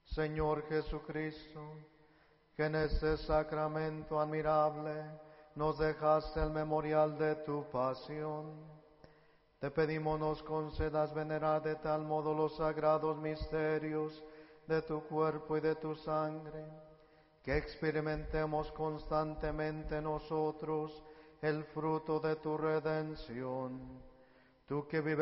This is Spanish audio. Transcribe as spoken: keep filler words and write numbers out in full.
Señor Jesucristo, que en este sacramento admirable nos dejaste el memorial de tu pasión, te pedimos nos concedas venerar de tal modo los sagrados misterios de tu cuerpo y de tu sangre, que experimentemos constantemente nosotros el fruto de tu redención. Tú que vives